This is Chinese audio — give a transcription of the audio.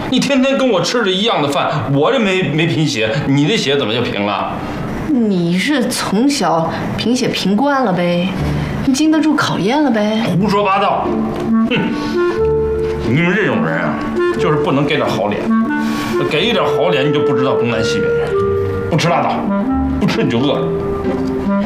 你天天跟我吃着一样的饭，我这没贫血，你的血怎么就贫了？ 你是从小贫血贫惯了呗，你经得住考验了呗。 胡说八道！哼，你们这种人啊，就是不能给点好脸，给一点好脸你就不知道东南西北人，不吃拉倒，不吃你就饿了。